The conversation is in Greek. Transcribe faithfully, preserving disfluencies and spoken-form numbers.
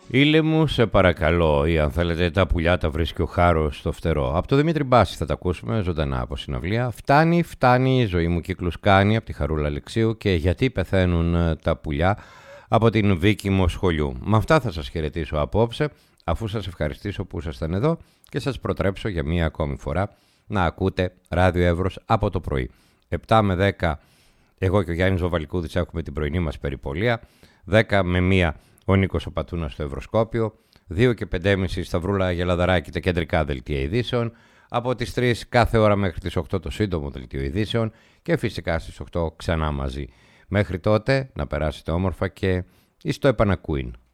Ήλε μου, σε παρακαλώ, ή αν θέλετε τα πουλιά τα βρίσκει ο Χάρος στο φτερό. Από το Δημήτρη Μπάση θα τα ακούσουμε ζωντανά από συναυλία. Φτάνει, φτάνει, η ζωή μου κύκλους κάνει, από τη Χαρούλα Αλεξίου και γιατί πεθαίνουν τα πουλιά, από την Βίκη Μοσχολιού. Με αυτά θα σας χαιρετήσω απόψε, αφού σας ευχαριστήσω που ήσασταν εδώ και σας προτρέψω για μία ακόμη φορά να ακούτε Ράδιο Εύρος από το πρωί. επτά με δέκα εγώ και ο Γιάννης Βαβαλικούδης έχουμε την πρωινή μας περιπολία, δέκα με μία ο Νίκος ο Πατούνας στο Ευρωσκόπιο, δύο και πέντε και μισή Σταυρούλα Γελαδαράκη τα κεντρικά δελτία ειδήσεων, από τις τρεις κάθε ώρα μέχρι τις οκτώ το σύντομο δελτίο ειδήσεων και φυσικά στις οκτώ ξανά μαζί. Μέχρι τότε να περάσετε όμορφα και εις το επανακούειν.